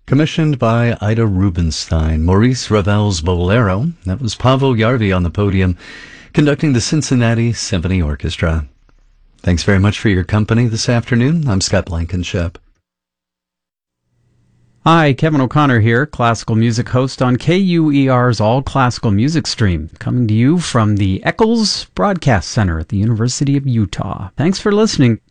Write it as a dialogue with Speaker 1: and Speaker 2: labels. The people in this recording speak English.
Speaker 1: commissioned by Ida Rubinstein, Maurice Ravel's Bolero. That was Pavel Yarvi on the podium, conducting the Cincinnati Symphony Orchestra. Thanks very much for your company this afternoon. I'm Scott Blankenship.
Speaker 2: Hi, Kevin O'Connor here, classical music host on KUER's All Classical Music Stream, coming to you from the Eccles Broadcast Center at the University of Utah. Thanks for listening.